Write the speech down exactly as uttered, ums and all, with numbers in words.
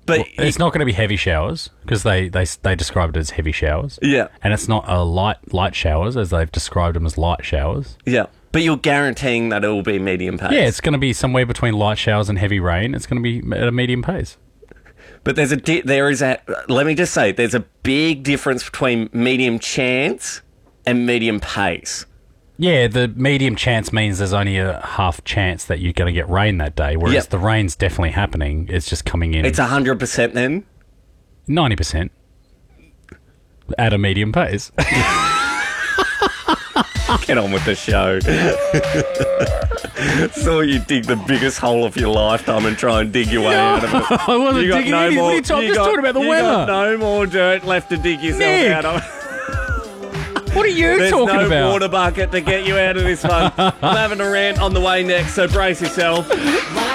But Well, it's not going to be heavy showers because they, they they described it as heavy showers. Yeah. And it's not a light light showers as they've described them as light showers. Yeah. But you're guaranteeing that it will be medium pace. Yeah, it's going to be somewhere between light showers and heavy rain. It's going to be at a medium pace. But there's a di- there is a let me just say there's a big difference between medium chance and medium pace. Yeah, the medium chance means there's only a half chance that you're going to get rain that day, whereas Yep. the rain's definitely happening. It's just coming in It's one hundred percent then? ninety percent at a medium pace. Get on with the show. Saw you dig the biggest hole of your lifetime and try and dig your way out of it. I wasn't You got digging no anything. more- What are you talking- I'm you just got- talking about the you weather. got no more dirt left to dig yourself Nick. out of. What are you There's talking no about? water bucket to get you out of this one. I'm having a rant on the way next, so brace yourself.